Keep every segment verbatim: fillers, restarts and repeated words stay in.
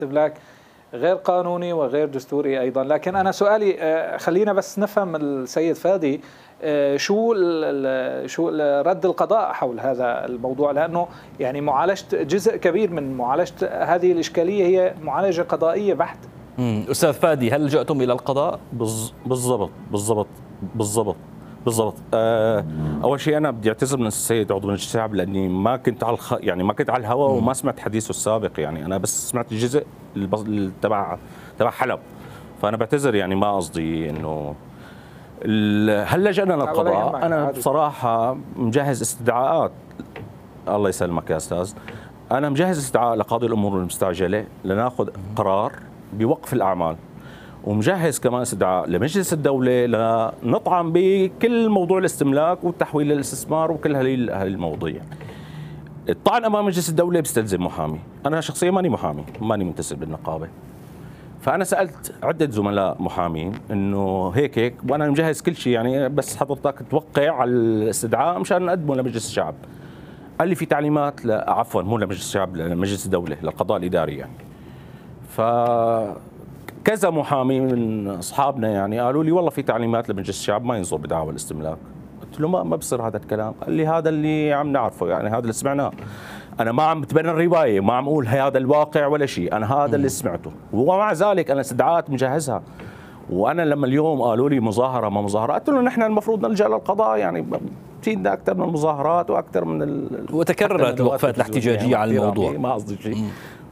استهلاك غير قانوني وغير دستوري أيضا. لكن أنا سؤالي خلينا بس نفهم السيد فادي شو شو رد القضاء حول هذا الموضوع، لأنه يعني معالجة جزء كبير من معالجة هذه الإشكالية هي معالجة قضائية بحت. أستاذ فادي، هل لجأتم إلى القضاء؟ بالضبط بالضبط بالضبط بالضبط. أه اول شيء انا بدي اعتذر من السيد عضو مجلس الشعب لاني ما كنت على الخ... يعني ما كنت على الهواء وما سمعت حديثه السابق، يعني انا بس سمعت الجزء تبع تبع حلب، فانا بعتذر يعني ما قصدي انه ال... هل لجأنا للقضاء؟ انا بصراحه مجهز استدعاءات. الله يسلمك يا استاذ، انا مجهز استدعاء لقاضي الامور المستعجله لناخذ قرار بوقف الاعمال، ومجهز كمان استدعاء لمجلس الدولة لنطعن بكل موضوع الاستملاك والتحويل للاستثمار وكل هذه المواضيع. الطعن امام مجلس الدولة بيستلزم محامي، انا شخصيا ماني محامي، ماني منتسب بالنقابة، فانا سالت عدة زملاء محامين انه هيك هيك وانا مجهز كل شيء، يعني بس حضرتك توقع على الاستدعاء مشان نقدمه لمجلس الشعب. قال لي في تعليمات، لا عفوا مو لمجلس الشعب، لمجلس الدولة، للقضاء الاداري يعني. ف كذا محامي من اصحابنا يعني قالوا لي والله في تعليمات لمجلس الشعب ما ينظر بدعاوى الاستملاك. قلت له ما ما بصير هذا الكلام. قال لي هذا اللي عم نعرفه، يعني هذا اللي سمعناه، انا ما عم بتبنى الروايه، ما عم اقول هذا الواقع ولا شيء، انا هذا اللي سمعته، ومع ذلك انا استدعاءات مجهزها. وانا لما اليوم قالوا لي مظاهره ما مظاهره، قلت له نحن المفروض نلجا للقضاء، يعني فينا اكثر من المظاهرات واكثر من ال... وتكررت الوقفات الاحتجاجيه على الموضوع، ما قصدي شيء.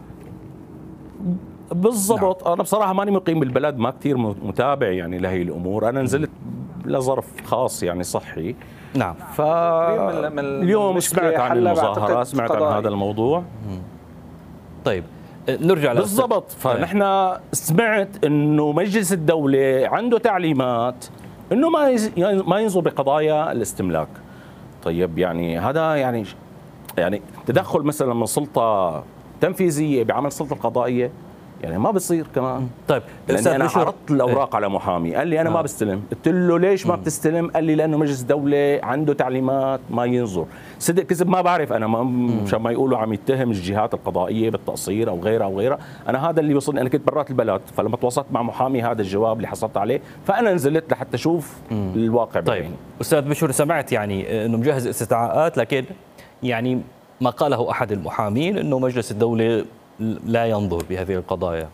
بالضبط. نعم. انا بصراحه ماني مقيم بالبلد، ما كثير متابع يعني لهي الامور، انا نزلت لظرف خاص يعني صحي. نعم. فاليوم سمعت عن المظاهره، سمعت عن هذا الموضوع. طيب نرجع بالضبط. فنحن سمعت انه مجلس الدوله عنده تعليمات انه ما ما ينظر بقضايا الاستملاك. طيب يعني هذا يعني يعني تدخل مثلا من سلطه تنفيذيه بعمل السلطه القضائيه، يعني ما بصير كمان. طيب لأني أنا عرضت الأوراق على محامي، قال لي أنا آه. ما بستلم. قلت له ليش ما بتستلم؟ قال لي لأنه مجلس الدولة عنده تعليمات ما ينظر. صدق كذب ما بعرف أنا، مشان ما يقولوا عم يتهم الجهات القضائية بالتقصير أو غيرها أو غيرها. أنا هذا اللي وصلني، أنا كنت برات البلد، فلما تواصلت مع محامي هذا الجواب اللي حصلت عليه، فأنا نزلت لحتى أشوف مم. الواقع. طيب بعيني. أستاذ بشر، سمعت يعني أنه مجهز استدعاءات، لكن يعني ما قاله أحد المحامين أنه مجلس الدولة لا ينظر بهذه القضايا.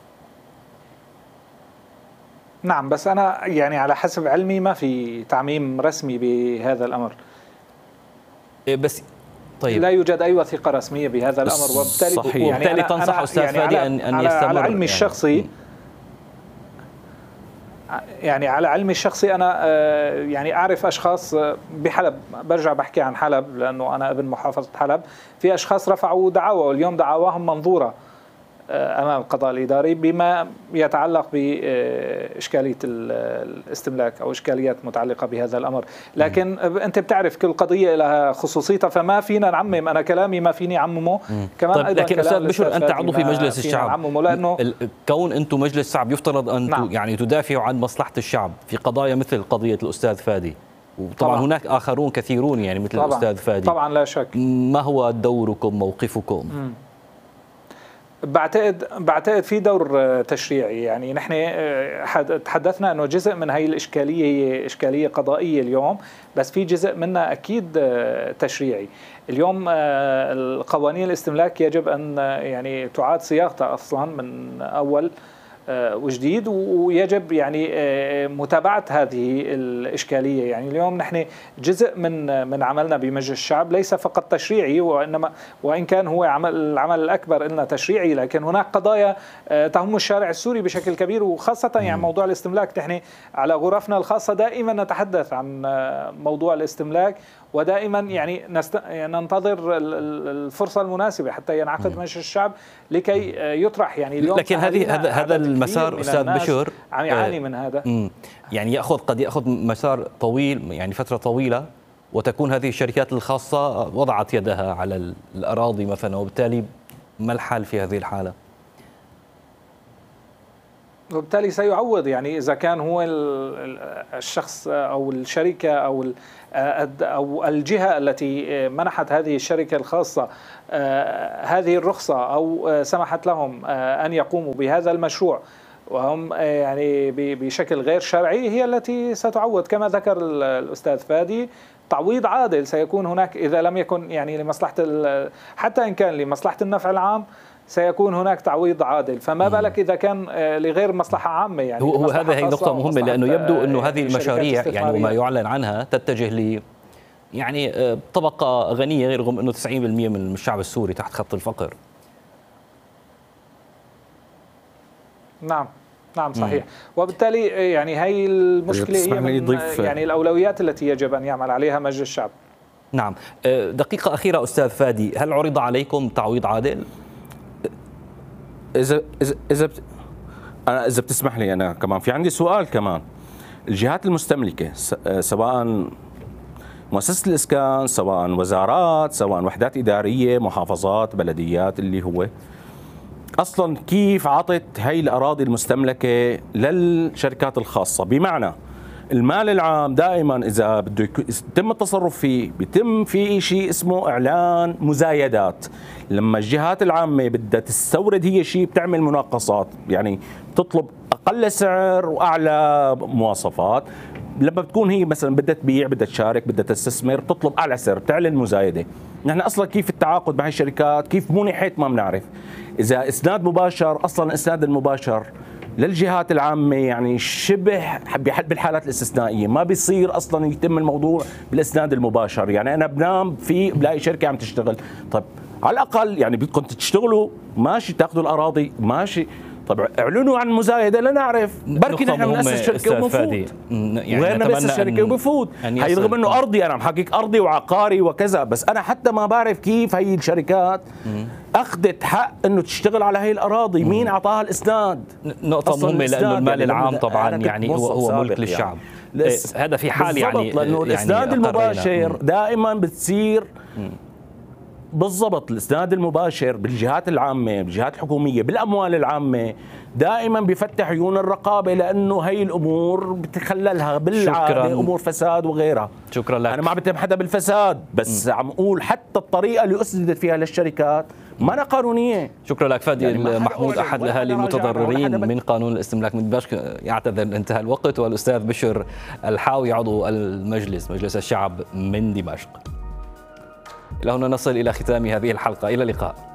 نعم، بس أنا يعني على حسب علمي ما في تعميم رسمي بهذا الأمر. بس طيب لا يوجد أي وثيقة رسمية بهذا الأمر، وبالتالي صحيح. يعني وبالتالي تنصح أستاذ يعني فادي أن أن يستمر. على علمي يعني. الشخصي يعني على علمي الشخصي أنا يعني أعرف أشخاص بحلب، برجع بحكي عن حلب لأنه أنا ابن محافظة حلب، في أشخاص رفعوا دعاوى واليوم دعواهم منظورة أمام القضاء الإداري بما يتعلق بإشكالية الاستملاك أو إشكاليات متعلقة بهذا الأمر. لكن أنت بتعرف كل قضية لها خصوصيتها، فما فينا نعمم، أنا كلامي ما فيني عممه كمان. طيب لكن أستاذ بشر، أنت عضو في مجلس الشعب، لأنه كون أنتم مجلس الشعب يفترض أن نعم. يعني تدافعوا عن مصلحة الشعب في قضايا مثل قضية الأستاذ فادي، وطبعا طبعا. هناك آخرون كثيرون يعني مثل طبعا. الأستاذ فادي. طبعا لا شك. ما هو دوركم، موقفكم؟ م. بعتقد بعتقد في دور تشريعي. يعني نحن تحدثنا انه جزء من هي الاشكاليه هي اشكاليه قضائيه اليوم، بس في جزء منها اكيد تشريعي. اليوم القوانين الاستملاك يجب ان يعني تعاد صياغتها اصلا من اول وجديد، ويجب يعني متابعة هذه الإشكالية. يعني اليوم نحن جزء من من عملنا بمجلس الشعب ليس فقط تشريعي، وإنما وإن كان هو عمل العمل الأكبر لنا تشريعي، لكن هناك قضايا تهم الشارع السوري بشكل كبير، وخاصة يعني موضوع الاستملاك. نحن على غرفنا الخاصة دائما نتحدث عن موضوع الاستملاك، ودائما يعني نست... ننتظر الفرصة المناسبة حتى ينعقد مجلس الشعب لكي يطرح. يعني اليوم لكن هذه هذا هذا المسار أستاذ بشر عم يعاني من هذا، يعني يأخذ قد يأخذ مسار طويل، يعني فترة طويلة، وتكون هذه الشركات الخاصة وضعت يدها على الأراضي مثلا، وبالتالي ما الحال في هذه الحالة؟ وبالتالي سيعوض، يعني إذا كان هو الشخص أو الشركة أو أو الجهة التي منحت هذه الشركة الخاصة هذه الرخصة أو سمحت لهم أن يقوموا بهذا المشروع وهم يعني بشكل غير شرعي، هي التي ستعوض. كما ذكر الأستاذ فادي، تعويض عادل سيكون هناك إذا لم يكن يعني لمصلحة، حتى إن كان لمصلحة النفع العام سيكون هناك تعويض عادل، فما بالك إذا كان لغير مصلحة عامة. يعني هو هذا هي نقطة مهمة، لأنه يبدو أنه هذه المشاريع يعني وما يعلن عنها تتجه ل يعني طبقة غنية، رغم أنه تسعين بالمئة من الشعب السوري تحت خط الفقر. نعم نعم صحيح. مم. وبالتالي يعني هي المشكلة هي من يعني الأولويات التي يجب أن يعمل عليها مجلس الشعب. نعم. دقيقة أخيرة أستاذ فادي، هل عرض عليكم تعويض عادل؟ إذا إذا إذا بت... أنا إذا بتسمح لي أنا كمان في عندي سؤال كمان. الجهات المستملكة سواء مؤسسة الإسكان، سواء وزارات، سواء وحدات إدارية، محافظات، بلديات، اللي هو أصلا كيف عطت هي الأراضي المستملكة للشركات الخاصة؟ بمعنى المال العام دائما إذا بده يتم التصرف فيه بيتم في شيء اسمه إعلان مزايدات. لما الجهات العامة بدها تستورد هي شيء بتعمل مناقصات، يعني تطلب أقل سعر وأعلى مواصفات. لما بتكون هي مثلا بدها تبيع، بدها تشارك، بدها تستثمر، تطلب أعلى سعر، بتعلن مزايدة. نحن أصلا كيف التعاقد مع الشركات كيف منحت ما بنعرف. إذا إسناد مباشر، أصلا الإسناد المباشر للجهات العامة يعني شبه بالحالات الاستثنائية ما بيصير أصلا يتم الموضوع بالإسناد المباشر. يعني أنا بنام في بلاقي شركة عم تشتغل، طب على الأقل يعني بدكم تشتغلوا ماشي، تاخذوا الأراضي ماشي، طب اعلنوا عن مزايده لنعرف. بركي نحن بنأسس شركه وبنفوت، يعني وغيرنا بنأسس شركه وبنفوت. هي رغم انه ارضي، انا محقق ارضي وعقاري وكذا، بس انا حتى ما بعرف كيف هي الشركات اخذت حق انه تشتغل على هي الاراضي، مين اعطاها الاسناد. نقطه مهمه، لانه المال العام طبعا يعني هو هو ملك للشعب. يعني. هذا في حال يعني لانه الاسناد يعني المباشر دائما بتصير بالضبط. الاسناد المباشر بالجهات العامه، بالجهات الحكوميه، بالاموال العامه دائما بيفتح عيون الرقابه، لانه هي الامور بتخللها بالعاده امور فساد وغيرها. شكرا لك. انا ما بتهم حدا بالفساد، بس م. عم اقول حتى الطريقه اللي اسندت فيها للشركات ما قانونيه. شكرا لك فادي يعني محمود، احد الاهالي المتضررين من قانون الاستملاك من دمشق. يعتذر انتهى الوقت. والاستاذ بشر الحاوي عضو المجلس مجلس الشعب من دمشق. إلى هنا نصل إلى ختام هذه الحلقة، إلى اللقاء.